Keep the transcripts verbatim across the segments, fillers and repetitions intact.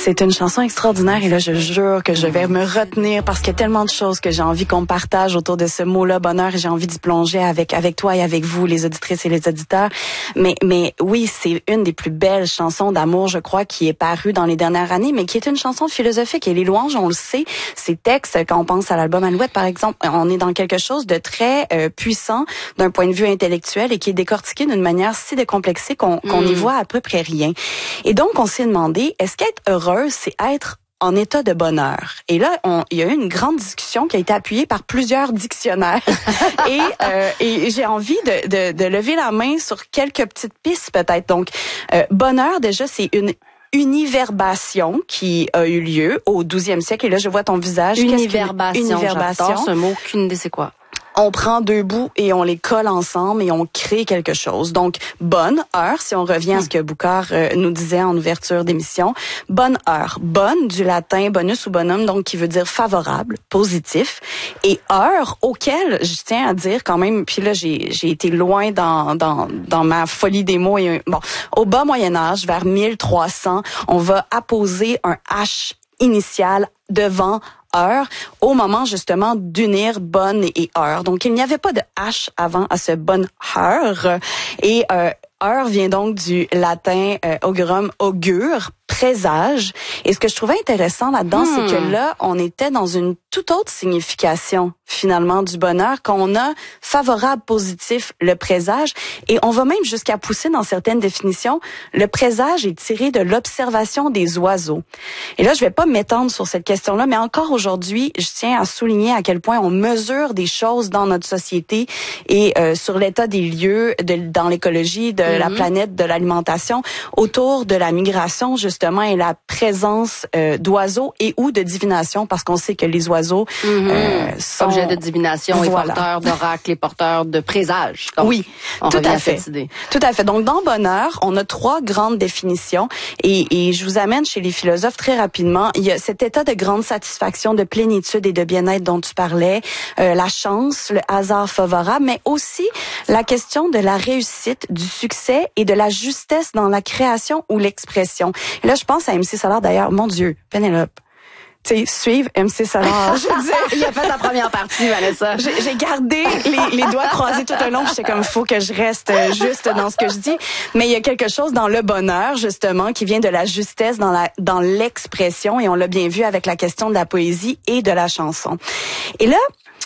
C'est une chanson extraordinaire et là, je jure que je vais me retenir parce qu'il y a tellement de choses que j'ai envie qu'on partage autour de ce mot-là, bonheur, et j'ai envie d'y plonger avec avec toi et avec vous, les auditrices et les auditeurs. Mais mais oui, c'est une des plus belles chansons d'amour, je crois, qui est parue dans les dernières années, mais qui est une chanson philosophique. Et les louanges, on le sait, ces textes, quand on pense à l'album Alouette, par exemple, on est dans quelque chose de très euh, puissant d'un point de vue intellectuel et qui est décortiqué d'une manière si décomplexée qu'on qu'on n'y voit à peu près rien. Et donc, on s'est demandé, est-ce qu'être heureuse, c'est être en état de bonheur? Et là, on, il y a eu une grande discussion qui a été appuyée par plusieurs dictionnaires. et euh, et j'ai envie de, de, de lever la main sur quelques petites pistes peut-être. Donc, euh, bonheur, déjà, c'est une univerbation qui a eu lieu au douzième siècle. Et là, je vois ton visage. Univerbation. Univerbation. J'adore ce mot, aucune idée c'est quoi. On prend deux bouts et on les colle ensemble et on crée quelque chose. Donc, bonne heure, si on revient à ce que Boucard euh, nous disait en ouverture d'émission. Bonne heure. Bonne, du latin bonus ou bonum, donc qui veut dire favorable, positif. Et heure, auquel je tiens à dire quand même, puis là, j'ai j'ai été loin dans dans dans ma folie des mots. Et, bon, au bas Moyen-Âge, vers mille trois cents, on va apposer un H initial devant heure, au moment justement d'unir bonne et heure. Donc, il n'y avait pas de H avant à ce bonne heure. Et euh, heure vient donc du latin euh, augurum, augure, présage. Et ce que je trouvais intéressant là-dedans, hmm. c'est que là, on était dans une toute autre signification, finalement, du bonheur, quand on a favorable, positif, le présage. Et on va même jusqu'à pousser dans certaines définitions, le présage est tiré de l'observation des oiseaux. Et là, je vais pas m'étendre sur cette question-là, mais encore aujourd'hui, je tiens à souligner à quel point on mesure des choses dans notre société et euh, sur l'état des lieux, de, dans l'écologie, de mm-hmm. la planète, de l'alimentation, autour de la migration, justement, et la présence euh, d'oiseaux et ou de divination, parce qu'on sait que les oiseaux mm-hmm. euh, sont... Objets de divination voilà. et porteurs d'oracles et porteurs de présages. Donc, oui, on tout à, à fait. cette idée. Tout à fait. Donc, dans bonheur, on a trois grandes définitions et, et je vous amène chez les philosophes très rapidement. Il y a cet état de grande satisfaction, de plénitude et de bien-être dont tu parlais, euh, la chance, le hasard favorable, mais aussi la question de la réussite, du succès et de la justesse dans la création ou l'expression. Et là, je pense à M C Solar d'ailleurs. Mon Dieu, Pénélope. Tu sais, suivre M C Solar. Je veux dire, il a fait la première partie, Vanessa. J'ai, j'ai gardé les, les doigts croisés tout au long. J'étais comme, faut que je reste juste dans ce que je dis. Mais il y a quelque chose dans le bonheur, justement, qui vient de la justesse dans la, dans l'expression. Et on l'a bien vu avec la question de la poésie et de la chanson. Et là,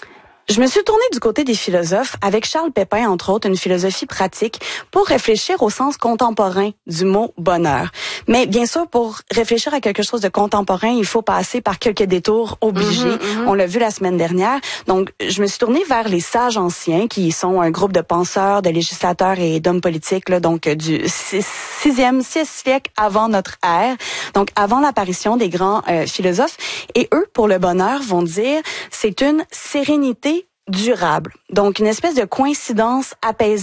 je me suis tournée du côté des philosophes avec Charles Pépin, entre autres, une philosophie pratique pour réfléchir au sens contemporain du mot bonheur. Mais bien sûr, pour réfléchir à quelque chose de contemporain, il faut passer par quelques détours obligés. Mm-hmm, mm-hmm. On l'a vu la semaine dernière. Donc, je me suis tournée vers les sages anciens, qui sont un groupe de penseurs, de législateurs et d'hommes politiques, là, donc du sixième, sixième siècle avant notre ère, donc avant l'apparition des grands euh, philosophes. Et eux, pour le bonheur, vont dire c'est une sérénité durable. Donc, une espèce de coïncidence apaisante